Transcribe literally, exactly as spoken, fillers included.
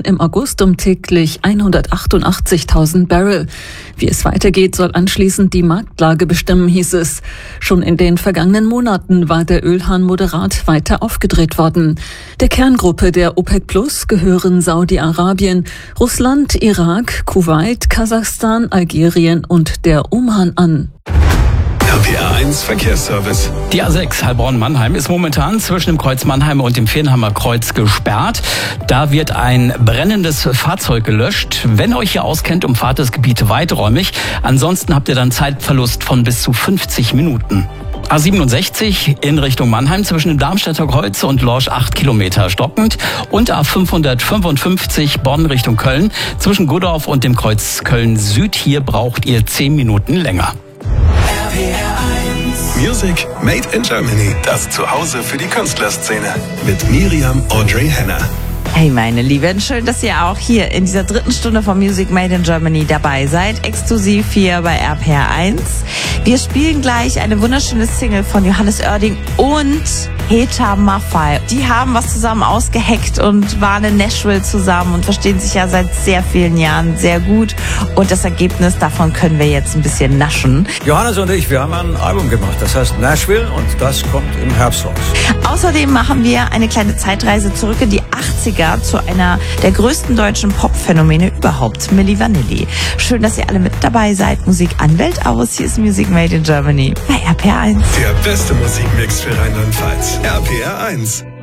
im August um täglich hundertachtundachtzigtausend Barrel. Wie es weitergeht, soll anschließend die Marktlage bestimmen, hieß es. Schon in den vergangenen Monaten war der Ölhahn moderat weiter aufgedreht worden. Der Kerngruppe der OPEC Plus gehören Saudi-Arabien, Russland, Irak, Kuwait, Kasachstan, Algerien und der Oman an. R P R eins Verkehrsservice. Die A sechs Heilbronn-Mannheim ist momentan zwischen dem Kreuz Mannheim und dem Fehrenheimer Kreuz gesperrt. Da wird ein brennendes Fahrzeug gelöscht. Wenn ihr euch hier auskennt, umfahrt das Gebiet weiträumig. Ansonsten habt ihr dann Zeitverlust von bis zu fünfzig Minuten. A siebenundsechzig in Richtung Mannheim zwischen dem Darmstädter Kreuz und Lorsch acht Kilometer stockend. Und A fünfhundertfünfundfünfzig Bonn Richtung Köln zwischen Gudorf und dem Kreuz Köln Süd. Hier braucht ihr zehn Minuten länger. R P R eins Music Made in Germany. Das Zuhause für die Künstlerszene. Mit Miriam Audrey Henner. Hey meine Lieben, schön, dass ihr auch hier in dieser dritten Stunde von Music Made in Germany dabei seid. Exklusiv hier bei R P R eins. Wir spielen gleich eine wunderschöne Single von Johannes Oerding und Heta Maffay. Die haben was zusammen ausgeheckt und waren in Nashville zusammen und verstehen sich ja seit sehr vielen Jahren sehr gut. Und das Ergebnis davon können wir jetzt ein bisschen naschen. Johannes und ich, wir haben ein Album gemacht, das heißt Nashville, und das kommt im Herbst raus. Außerdem machen wir eine kleine Zeitreise zurück in die achtziger zu einer der größten deutschen Pop-Phänomene überhaupt, Milli Vanilli. Schön, dass ihr alle mit dabei seid. Musik an Welt aus. Hier ist Music Made in Germany bei R P R eins. Der beste Musikmix für Rheinland-Pfalz. R P R eins.